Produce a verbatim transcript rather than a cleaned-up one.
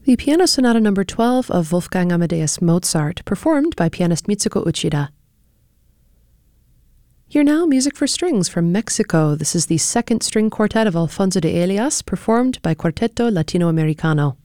The Piano Sonata number twelve of Wolfgang Amadeus Mozart, performed by pianist Mitsuko Uchida. Hear now music for strings from Mexico. This is the second string quartet of Alfonso de Elias, performed by Quartetto Latinoamericano.